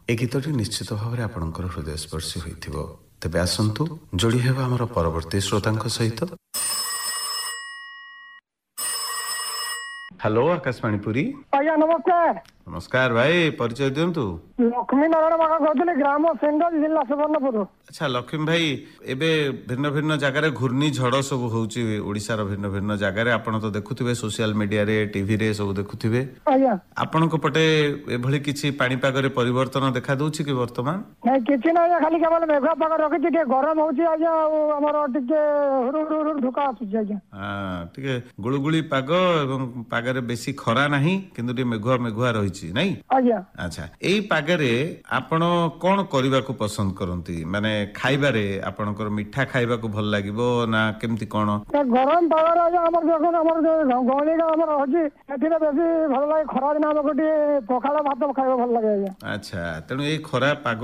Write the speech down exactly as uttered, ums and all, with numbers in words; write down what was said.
ए गीतटी निश्चित भाव में आपणकर हृदयस्पर्शी होइथिबो। तेबे आसंतु जोड़ी हेबा हमर परवर्ती श्रोतांक सहित। हेलो आकाशवाणी पुरी। आज्ञा नमस्कार। नमस्कार भाई, परिचय दिंतु। लक्ष्मी नारायण बागा कहते ग्राम सेंडल जिला सुवर्णपुर। अच्छा लक्ष्मी भाई, एबे भिन्न भिन्न जगार घूर्णी झड़ सब होउची ओडिशार भिन्न भिन्न जगार आपण तो देखुथिबे सोशल मीडिया रे टीवी रे सब देखुथिबे। आज्ञा आपण को पटे एभली किछि पाणीपाग रे परिवर्तन देखा दउछि कि वर्तमान? नहीं किछि ना, खाली केवल मेघा पाग रखिछि, टिके गरम होउछि आज्ञा, हमर टिके हुरु हुरु हुरु धुका आछुछि आज्ञा। हां टिके गुळुगुळी पाग एवं पागरे बेसी खरा नाही किंतु टिके मेघुआ मेघुआ रहिछि नाही आज्ञा। अच्छा एई पागरे आपण कोन करिबा को पसंद करंती? माने खाइबारे आपणकर मिठा खाइबा को भल लागिबो ना केमती कोन? गरम पाग रे हमर देखन हमर गौली का हमर होछि एथिरे बेसी भल लागे। खरा दिन हमको टिके पखाला भात खाइबा भल लागे आज्ञा। अच्छा तेणु एई खरा पाग